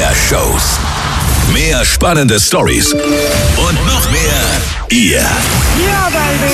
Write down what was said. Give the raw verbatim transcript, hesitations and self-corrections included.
mehr Shows, mehr spannende Stories und noch mehr ihr. Ja, Baby.